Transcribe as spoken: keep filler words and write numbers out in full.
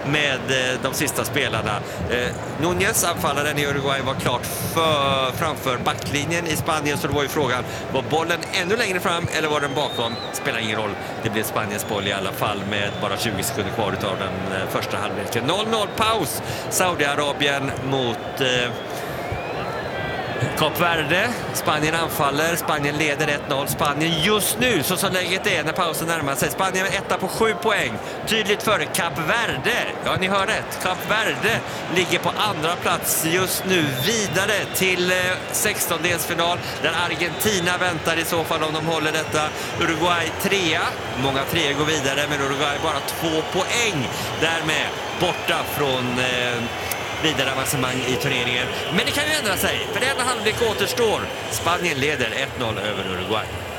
med eh, de sista spelarna. Eh, Núñez, anfallaren i Uruguay, var klart för, framför backlinjen i Spanien, så det var ju frågan, var bollen ännu längre fram eller var den bakom? Spelar ingen roll. Det blev Spaniens boll i alla fall med bara tjugo sekunder kvar av den eh, första halvleken. noll noll paus. Saudiarabien mot eh, Kap Verde. Spanien anfaller. Spanien leder ett noll. Spanien just nu, så som läget är när pausen närmar sig. Spanien är etta på sju poäng. Tydligt före Kap Verde. Ja, ni hör rätt. Kap Verde ligger på andra plats just nu. Vidare till eh, sextondelsfinal där Argentina väntar i så fall om de håller detta. Uruguay trea. Många tre går vidare, men Uruguay bara två poäng. Därmed borta från Eh, vidare avancemang i turneringen. Men det kan ju ändra sig, för denna halvlek återstår. Spanien leder ett noll över Uruguay.